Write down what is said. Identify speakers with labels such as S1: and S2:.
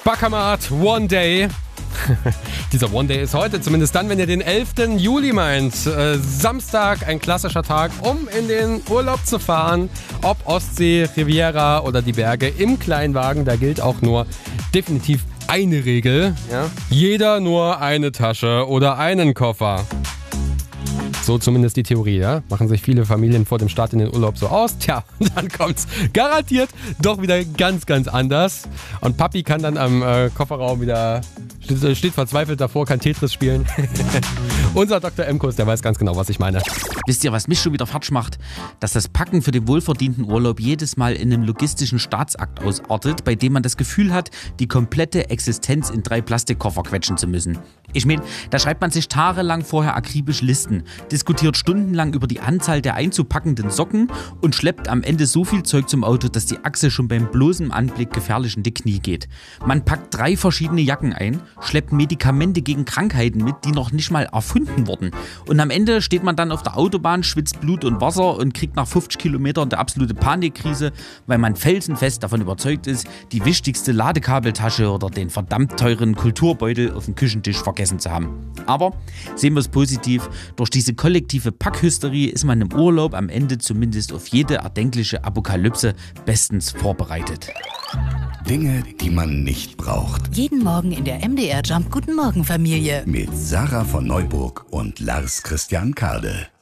S1: Spackhammer One Day. Dieser One Day ist heute, zumindest dann, wenn ihr den 11. Juli meint. Samstag, ein klassischer Tag, um in den Urlaub zu fahren. Ob Ostsee, Riviera oder die Berge im Kleinwagen, da gilt auch nur definitiv eine Regel. Ja? Jeder nur eine Tasche oder einen Koffer. So zumindest die Theorie, ja? Machen sich viele Familien vor dem Start in den Urlaub so aus. Tja, und dann kommt's garantiert doch wieder ganz, ganz anders. Und Papi kann dann am Kofferraum wieder, steht verzweifelt davor, kann Tetris spielen. Unser Dr. M-Kurs, der weiß ganz genau, was ich meine.
S2: Wisst ihr, was mich schon wieder falsch macht? Dass das Packen für den wohlverdienten Urlaub jedes Mal in einem logistischen Staatsakt ausartet, bei dem man das Gefühl hat, die komplette Existenz in 3 Plastikkoffer quetschen zu müssen. Ich meine, da schreibt man sich tagelang vorher akribisch Listen, diskutiert stundenlang über die Anzahl der einzupackenden Socken und schleppt am Ende so viel Zeug zum Auto, dass die Achse schon beim bloßen Anblick gefährlich in die Knie geht. Man packt 3 verschiedene Jacken ein, schleppt Medikamente gegen Krankheiten mit, die noch nicht mal erfunden wurden. Und am Ende steht man dann auf der Autobahn, schwitzt Blut und Wasser und kriegt nach 50 Kilometern eine absolute Panikkrise, weil man felsenfest davon überzeugt ist, die wichtigste Ladekabeltasche oder den verdammt teuren Kulturbeutel auf dem Küchentisch vergessen zu haben. Aber sehen wir es positiv, durch diese kollektive Packhysterie ist man im Urlaub am Ende zumindest auf jede erdenkliche Apokalypse bestens vorbereitet.
S3: Dinge, die man nicht braucht.
S4: Jeden Morgen in der MDR Jump Guten Morgen Familie.
S3: Mit Sarah von Neuburg und Lars Christian Kade.